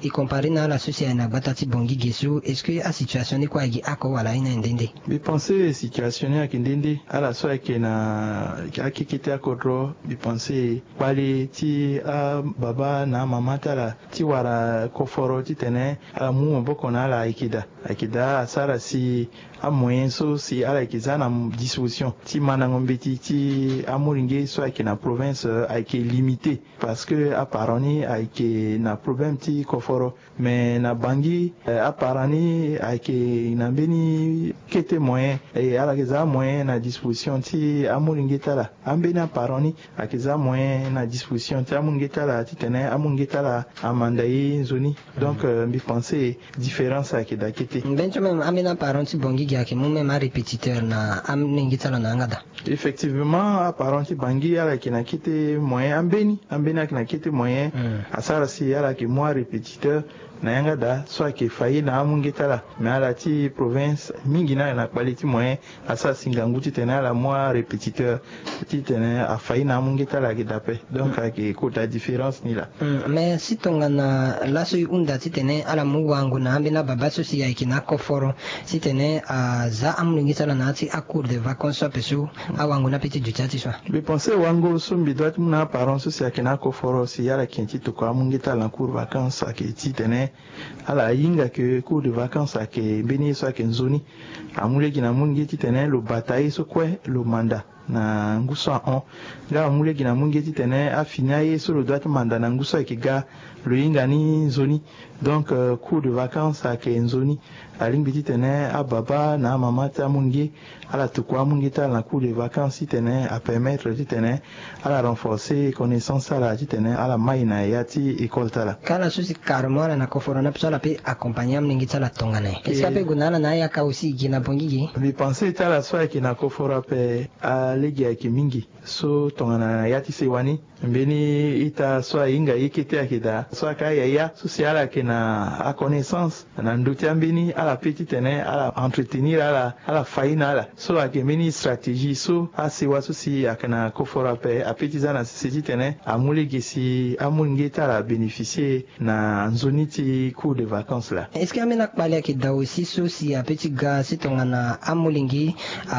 i compare na la société na batati bongi gesu est-ce que a situation ni kwa gi ako wala ina ndende bi penser situation ni akindende ala so ke na akikita kodro bi penser bali ti a baba na mama tala ti wara koforo ti tene ala mu boko na ala akida asara si a moyen so si ala kiza na disposition ti manangombe ti amuringe so ke na province ake limité parce que a paroni ake na problème ti koforo mais na bangi a parani ake na beni kete moyen et ala kiza moyen na disposition ti amuringe tala ambeni a paroni akiza moyen na disposition ti amuringe tala ti tene amuringe tala amandayi nzoni donc mi penser différence ake da kete bencho même amena parenti bongi gi mu même répétiteur na amningi tala na ngada effectivement a parenti bangi ala kina kete moyen ambeni akina kete moyen asara si ala ki moi répétiteur na yanga da so ake fayi na amunge tala mais ala ti province mingi na qualité moyen asa singangu ti tene ala moi répétiteur ti tene a fayi na amunge tala ki dape donc ake kota différence ni la mais si tonga na laso unda ti tene ala mu wangu na ambe na baba so si ya ikina koforo si tene za amunge tala na ti a cours de vacances pesu a wangu na petit du chati so be penser wangu so mbi doit na parents so si akina koforo si yala kinti to ko amunge tala cours vacances ake ti tene ala yinga ke cours de vacances ake beni so ake nzoni amule gina mungi ti tene lo bataille so kwe lo manda na nguso on ga amule gina mungi ti tene afinaye so lo doit manda na nguso ake ga lo yinga ni nzoni donc cours de vacances ake nzoni alingi ti tene a baba na mama ta mungi ala tukwa mungi ta na cours de vacances ti tene a permettre ti tene ala renforcer connaissance ala ti tene ala maina ya ti école tala kala susi karmo na koforo na psala pe accompagner mningi tala tongane est-ce que pe gunana na ya ka aussi gina bongi mi penser tala so ki na koforo pe a legi ake mingi so tongana ya ti sewani mbeni ita so inga yikete akida so ka ya so si ala ke na a connaissance na nduti ambeni ala petit tene ala entretenir ala faina ala so ake mini stratégie so asewa so si akana kofora pe a petit zana si tene amule gesi amunge tala bénéficier na nzoni ti cours de vacances là est-ce que amena kpale ki da aussi so si a petit gars si tongana amulingi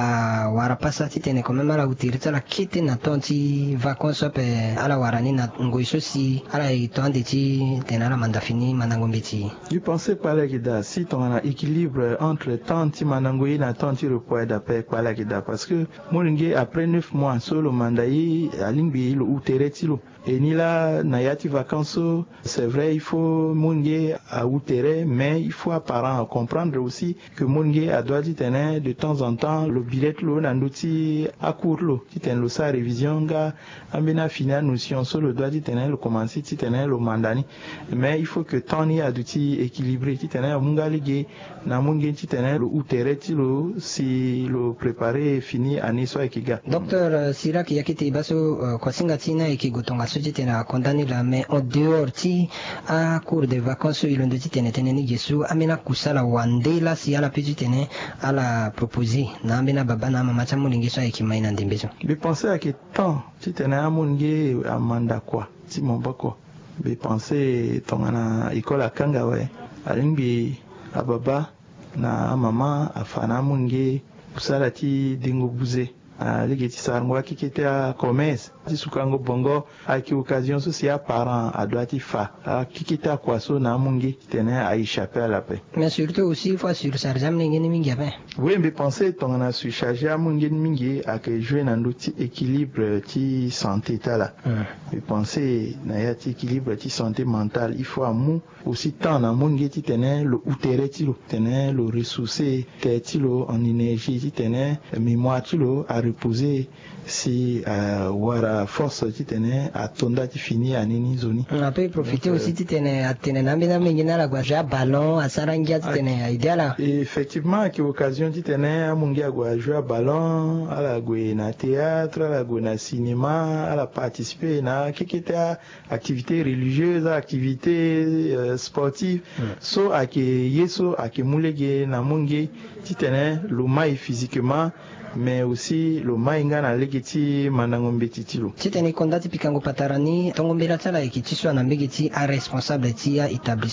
wara pasa ti tene quand même ala utirita la kite na tonti vacances pe ala warani na ngoi so si ala itonde ti tene ala mandafini manangombe ti je pensais kpale ki da si tongana équilibre entre tanti manangoi na tanti repos d'après kpale ki da parce que molingi après 9 mois solo mandayi alingbi lo utereti lo et ni là nayati vacances c'est vrai il faut molingi a utere mais il faut apparent comprendre aussi que molingi a doit dit tenir de temps en temps le billet lo nanduti a court lo ti ten lo sa révision ga ambena fina notion solo doit dit tenir le commencer ti tenir le mandani mais il faut que temps ni aduti équilibré ti tenir munga ligue na mungi ti tenir le utere ti lo si lo préparer fini année so ekiga docteur Sirak yakiti baso kosinga tina ekigotonga so ti tena condamné la mais en dehors ti a cours de vacances il ndo ti tene ni gesu amena kusala wandela si ala petit tene ala proposer na ambena baba na mama cha mulingi so ekimaina ndimbeso be penser à que temps ti tene amungi amanda kwa ti momboko be penser tongana école akanga we alingi a baba na mama afana mungi kusala ti dingo buze ligi ti sarngo akikete a commerce ti sukango bongo aki occasion so si a parent a doit ti fa akikete a kwaso na mungi tene a échappé à la paix mais surtout aussi il faut surcharger mningi ni mingi ape oui mais penser tongana surcharger a mungi ni mingi ake jouer na ndo ti équilibre ti santé tala mais penser na ya ti équilibre ti santé mentale il faut amu aussi temps na mungi ti tene lo utere ti lo tene lo ressourcer te ti lo en énergie ti tene mémoire ti lo a reposer si wara force ti tene a tonda ti fini a nini zoni on peut profiter aussi ti tene a tene na mbena mingi na la gwa jouer ballon a sarangia ti tene a idéal effectivement ki occasion ti tene a mungi a gwa jouer ballon ala gwe na théâtre ala gwe na cinéma ala participer na kikete activité religieuse activité sportive so ake yeso ake mulege na mungi ti tene lo mai physiquement mais aussi lo mainga na legeti manangombe titilo ti tene kondati pikango patarani tongombela tsala ekiti so na mbegeti a responsable ti ya établissement